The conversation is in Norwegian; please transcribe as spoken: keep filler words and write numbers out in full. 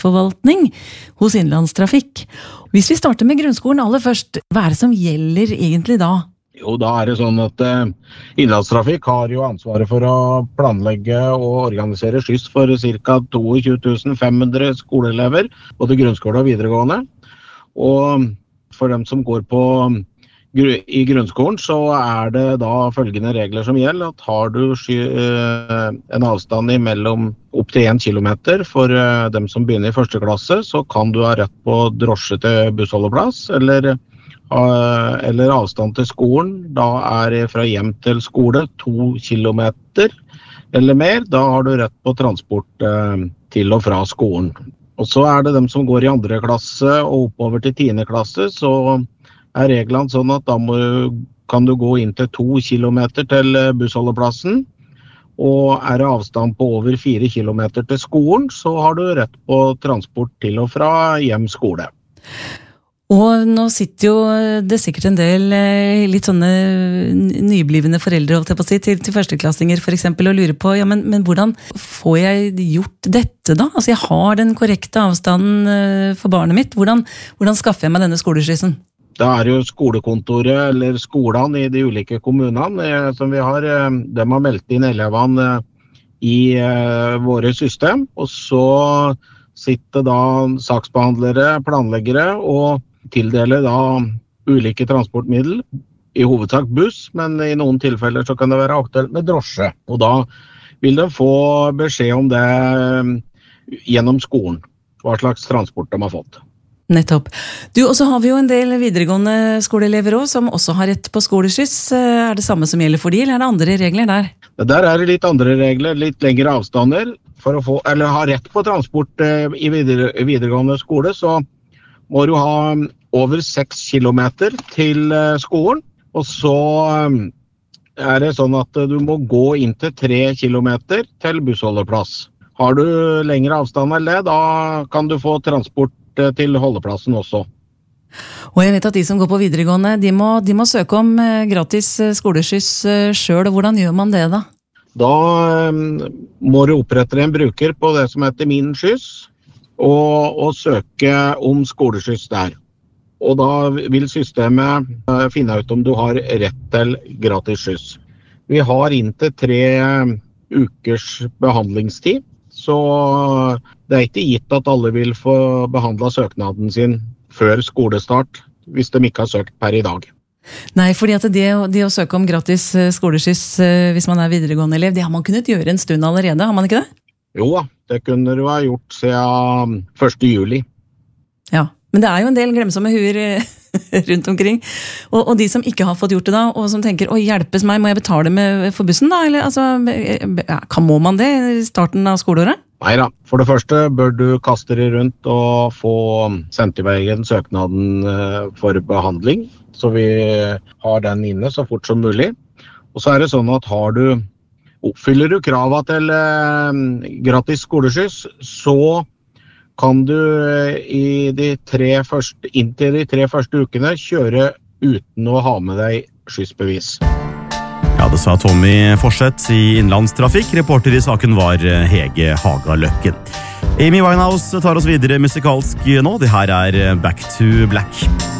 skyssforvaltning hos Innlandstrafikk. Hvis vi starter med grunnskolen aller først, hva er det som gjelder egentlig da? Jo, da er det sånn at eh, Innlandstrafikk har jo ansvaret for å planlegge og organisere skyss for ca. tjueto tusen fem hundre skoleelever, både grunnskole og videregående. Og for dem som går på i grunnskolen, så er det da følgende regler som gjelder, at har du sky, eh, en avstand mellom opp til en kilometer for eh, dem som begynner i første klasse, så kan du ha rett på drosje til bussholdeplass, eller eller avstand til skolen, da er det fra hjem til skole to kilometer eller mer, da har du rett på transport eh, til og fra skolen. Og så er det dem som går i andre klasse og oppover til tiende klasse, så er reglene sånn at da må, kan du gå inn til to kilometer til bussholdeplassen, og er det avstand på over fire kilometer til skolen, så har du rett på transport til og fra hjem skole. Og nå sitter jo det sikkert en del litt sånne nyblivende foreldre holdt jeg på å si, til, til førsteklassinger for eksempel, og lurer på, ja, men, men hvordan får jeg gjort dette da? Altså jeg har den korrekte avstanden for barnet mitt, hvordan, hvordan skaffer jeg meg denne skoleskyssen? Det er jo skolekontoret eller skolene i de ulike kommunene som vi har, de har meldt inn elevene i våre system, og så sitter da saksbehandlere, planleggere og tildeler da ulike transportmiddel, i hovedsak buss, men i noen tilfeller så kan det være aktuelt med drosje. Og da vil de få beskjed om det gjennom skolen, hva slags transport de har fått. Nettopp. Du, og så har vi jo en del videregående skoleelever også, som også har rett på skoleskyss. Er det samme som gjelder for de, eller er det andre regler der? Der er det litt andre regler, litt lengre avstander. For å få, eller ha rett på transport i videre, videregående skole, så må du ha over seks kilometer til skolen, og så er det sånn at du må gå inn til tre kilometer til bussholdeplass. Har du lengre avstand enn det, da kan du få transport til holdeplassen også. Og jeg vet at de som går på videregående, de må, de må søke om gratis skoleskyss selv, og hvordan gjør man det da? Da må du opprette en bruker på det som heter Min Skyss, og, og søke om skoleskyss der. Og da vil systemet finne ut om du har rett til gratis skyss. Vi har inntil tre ukers behandlingstid, så det er ikke gitt at alle vil få behandlet søknaden sin før skolestart, hvis de ikke har søkt per i dag. Nei, fordi at det, det å søke om gratis skoleskyss hvis man er videregående elev, det har man kunnet gjøre en stund allerede, har man ikke det? Jo da, det kunne du ha gjort siden første juli. Ja, men det er jo en del glemsomme huer rundt omkring. Og, og de som ikke har fått gjort det da, og som tenker, oi, hjelpes meg, må jeg betale med for bussen da? Eller, altså, kan må man det i starten av skoleåret? Neida, for det første bør du kaste deg rundt og få sendt i veien søknaden for behandling, så vi har den inne så fort som mulig. Og så er det sånn at har du, oppfyller du kravet til eh, gratis skoleskyss, så kan du i de tre første, inntil de tre første ukene kjøre uten å ha med deg skyssbevis. Ja, det sa Tommy Forseth i Innlandstrafikk. Reporter i saken var Hege Haga Løkken. Amy Winehouse tar oss videre musikalsk nå. Det her er Back to Black.